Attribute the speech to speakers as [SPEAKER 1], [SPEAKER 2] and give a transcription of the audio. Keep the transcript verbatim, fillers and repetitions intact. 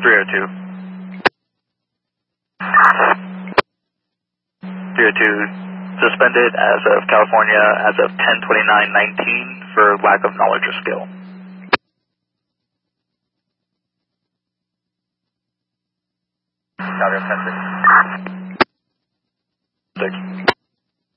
[SPEAKER 1] three oh two. three oh two, suspended as of California as of ten twenty-nine nineteen for lack of knowledge or skill.
[SPEAKER 2] Copy, ten six.
[SPEAKER 1] Six.